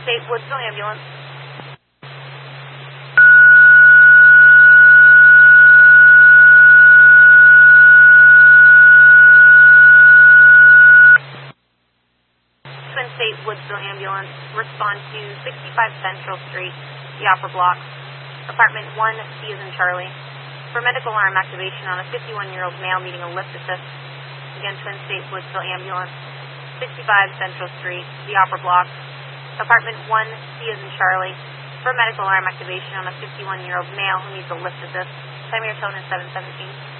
State Woodsville ambulance. Twin State Woodsville ambulance. Respond to 65 Central Street, the Upper Block. Apartment 1, C as in Charlie. For medical alarm activation on a 51-year-old male needing a lift assist. Again, Twin State Woodsville ambulance. 65 Central Street, the Upper Block. Apartment 1, C as in Charlie. For medical alarm activation on a 51-year-old male who needs a lift assist. Time your tone is 717.